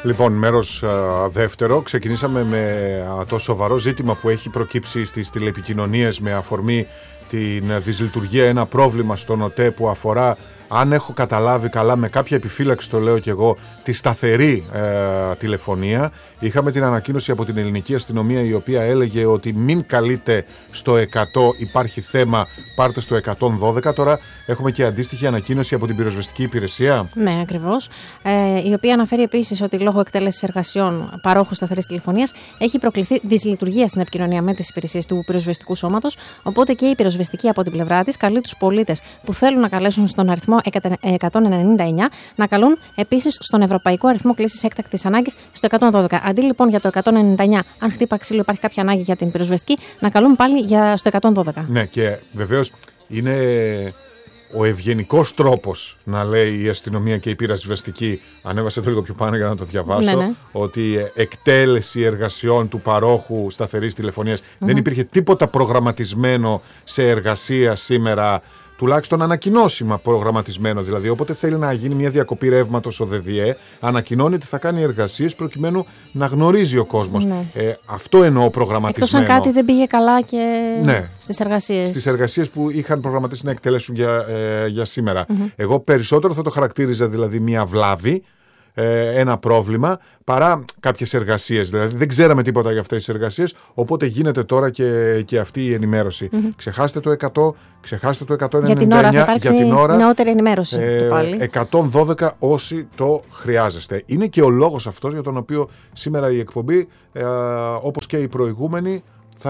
Λοιπόν, μέρος δεύτερο. Ξεκινήσαμε με το σοβαρό ζήτημα που έχει προκύψει στις τηλεπικοινωνίες με αφορμή την δυσλειτουργία, ένα πρόβλημα στον ΟΤΕ που αφορά, αν έχω καταλάβει καλά, με κάποια επιφύλαξη το λέω και εγώ, τη σταθερή τηλεφωνία. Είχαμε την ανακοίνωση από την ελληνική αστυνομία, η οποία έλεγε ότι μην καλείτε στο 100, υπάρχει θέμα, πάρτε στο 112. Τώρα έχουμε και αντίστοιχη ανακοίνωση από την πυροσβεστική υπηρεσία. Ναι, ακριβώς. Η οποία αναφέρει επίσης ότι λόγω εκτέλεσης εργασιών παρόχου σταθερής τηλεφωνίας έχει προκληθεί δυσλειτουργία στην επικοινωνία με τις υπηρεσίες του πυροσβεστικού σώματος. Οπότε και η πυροσβεστική από την πλευρά της καλεί τους πολίτες που θέλουν να καλέσουν στον αριθμό 199 να καλούν επίσης στον ευρωπαϊκό αριθμό κλήσης έκτακτης ανάγκης στο 112. Αντί λοιπόν για το 199, αν χτύπα ξύλο υπάρχει κάποια ανάγκη για την πυροσβεστική, να καλούν πάλι στο 112. Ναι, και βεβαίως είναι ο ευγενικός τρόπος να λέει η αστυνομία και η πυροσβεστική. Ανέβασε το λίγο πιο πάνω για να το διαβάσω. Ναι. Ότι εκτέλεση εργασιών του παρόχου σταθερής τηλεφωνίας. Δεν υπήρχε τίποτα προγραμματισμένο σε εργασία σήμερα. Τουλάχιστον ανακοινώσιμα προγραμματισμένο δηλαδή. Όποτε θέλει να γίνει μια διακοπή ρεύματος ο ΔΔΕ, ανακοινώνει ότι θα κάνει εργασίες προκειμένου να γνωρίζει ο κόσμος. Ναι. Αυτό εννοώ προγραμματισμένο. Εκτός αν κάτι δεν πήγε καλά και στις εργασίες. Στις εργασίες που είχαν προγραμματίσει να εκτελέσουν για σήμερα. Εγώ περισσότερο θα το χαρακτήριζα δηλαδή μια βλάβη, ένα πρόβλημα, παρά κάποιες εργασίες. Δηλαδή δεν ξέραμε τίποτα για αυτές τις εργασίες, οπότε γίνεται τώρα και αυτή η ενημέρωση. Ξεχάστε το 100, ξεχάστε το 199. Για την ώρα θα υπάρξει νεότερη ενημέρωση πάλι. 112 όσοι το χρειάζεστε. Είναι και ο λόγος αυτός για τον οποίο σήμερα η εκπομπή, όπως και η προηγούμενη,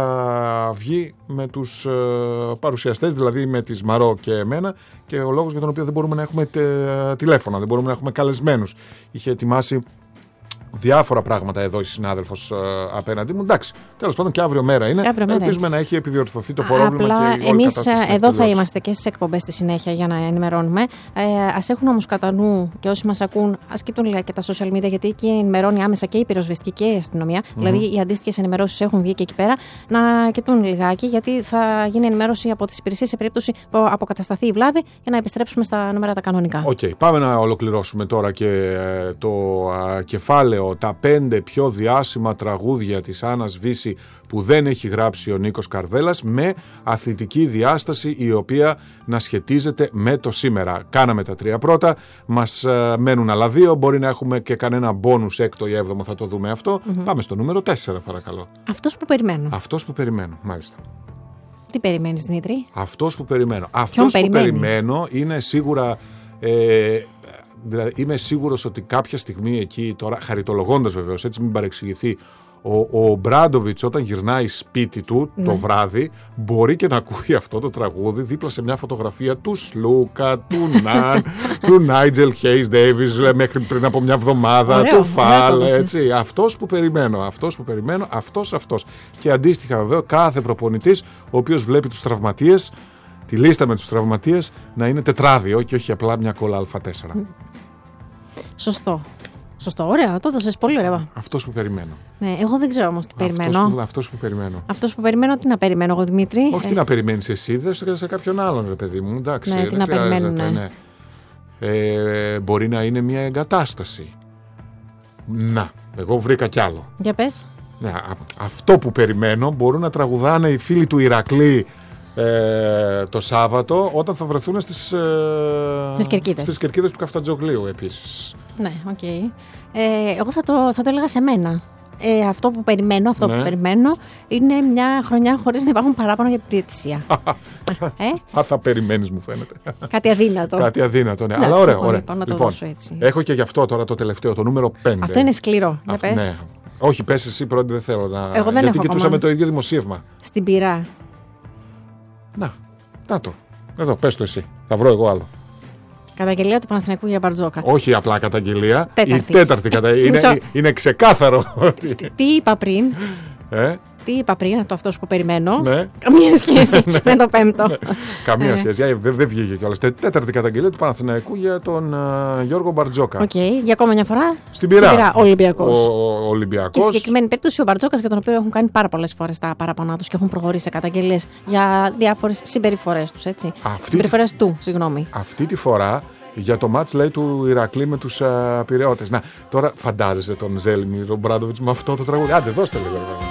θα βγει με τους παρουσιαστές, δηλαδή με τη Μαρό και εμένα, και ο λόγος για τον οποίο δεν μπορούμε να έχουμε τηλέφωνα, δεν μπορούμε να έχουμε καλεσμένους. Είχε ετοιμάσει διάφορα πράγματα εδώ η συνάδελφος απέναντί μου. Εντάξει, τέλος πάντων και αύριο μέρα είναι. Ελπίζουμε να έχει επιδιορθωθεί το πρόβλημα. Απλά και εμείς εδώ θα είμαστε και στις εκπομπές στη συνέχεια για να ενημερώνουμε. Ας έχουν όμως κατά νου και όσοι μας ακούν, ας κοιτούν λίγα και τα social media, γιατί εκεί ενημερώνει άμεσα και η πυροσβεστική και η αστυνομία. Δηλαδή οι αντίστοιχες ενημερώσεις έχουν βγει και εκεί πέρα. Να κοιτούν λιγάκι, γιατί θα γίνει ενημέρωση από τις υπηρεσίες σε περίπτωση που αποκατασταθεί η βλάβη, για να επιστρέψουμε στα νούμερα τα κανονικά. Πάμε να ολοκληρώσουμε τώρα και το κεφάλαιο. Τα 5 πιο διάσημα τραγούδια της Άννας Βύση που δεν έχει γράψει ο Νίκος Καρβέλας, με αθλητική διάσταση η οποία να σχετίζεται με το σήμερα. Κάναμε τα 3 πρώτα, μας μένουν άλλα 2, μπορεί να έχουμε και κανένα μπόνους 6ο ή 7ο, θα το δούμε αυτό. Πάμε στο νούμερο 4 παρακαλώ. Αυτός που περιμένω. Αυτός που περιμένω, μάλιστα. Τι περιμένεις, Δημήτρη? Αυτός που περιμένω. Αυτός που περιμένω είναι σίγουρα... Δηλαδή είμαι σίγουρος ότι κάποια στιγμή εκεί τώρα, χαριτολογώντας βεβαίως, έτσι μην παρεξηγηθεί, ο Μπράντοβιτς όταν γυρνάει σπίτι του το βράδυ μπορεί και να ακούει αυτό το τραγούδι δίπλα σε μια φωτογραφία του Σλούκα, του Ναν, του Νάιτζελ Χέις Ντέιβις μέχρι πριν από μια εβδομάδα, του Φάλ, έτσι. Αυτός που περιμένω, αυτός. Και αντίστοιχα βέβαια κάθε προπονητής ο οποίος βλέπει τους τραυματίες, τη λίστα με τους τραυματίες να είναι τετράδιο και όχι απλά μια κόλλα Α4. Σωστό, ωραία, το έδωσες πολύ ωραία. Αυτός που περιμένω. Ναι, εγώ δεν ξέρω όμως τι περιμένω. Αυτός που περιμένω. Αυτός που περιμένω, τι να περιμένω εγώ, Δημήτρη? Όχι τι να περιμένεις εσύ, δες σε κάποιον άλλον, ρε παιδί μου. Εντάξει, ναι, τι να περιμένουν. Ναι. Μπορεί να είναι μια εγκατάσταση. Να, εγώ βρήκα κι άλλο. Για πες. Ναι, αυτό που περιμένω μπορούν να τραγουδάνε οι φίλοι του Ηρακλή το Σάββατο όταν θα βρεθούν στις κερκίδες του Καφτατζογλίου επίσης. Ναι, οκ. Εγώ θα το έλεγα σε μένα. Αυτό που περιμένω είναι μια χρονιά χωρίς να υπάρχουν παράπονα για τη διαιτησία. Θα περιμένεις, μου φαίνεται. Κάτι αδύνατο. Ναι. Αλλά ωραία. Λοιπόν, έχω και γι' αυτό τώρα το τελευταίο, το νούμερο 5. Αυτό είναι σκληρό. Για πες. Ναι. Όχι, πες εσύ πρώτη, δεν θέλω να... Εγώ δεν γιατί κοιτούσαμε το ίδιο δημοσίευμα. Στην πειρά. Να το. Εδώ, πες το εσύ. Θα βρω εγώ άλλο. Καταγγελία του Παναθηναϊκού για Μπαρτζόκα. Όχι απλά καταγγελία. Η τέταρτη καταγγελία. Είναι ξεκάθαρο. Τι είπα πριν. Τι είπα πριν, αυτός που περιμένω. Ναι. Καμία σχέση με το 5ο. Καμία σχέση. Δεν βγήκε κιόλας. Τέταρτη καταγγελία του Παναθηναϊκού για τον Γιώργο Μπαρτζόκα. Για ακόμα μια φορά. Στην πειρά. Ολυμπιακός. Ολυμπιακός. Και στη συγκεκριμένη περίπτωση ο Μπαρτζόκας, για τον οποίο έχουν κάνει πάρα πολλές φορές τα παραπονά τους και έχουν προχωρήσει σε καταγγελίες για διάφορες συμπεριφορές τους. Συμπεριφορές του, συγγνώμη. Αυτή τη φορά Για το μάτς, λέει, του Ηρακλή με τους Πειραιώτες. Να, τώρα φαντάζεσαι τον Ζέλιμιρ Ομπράντοβιτς με αυτό το τραγούδι. Άντε, δώστε λίγο.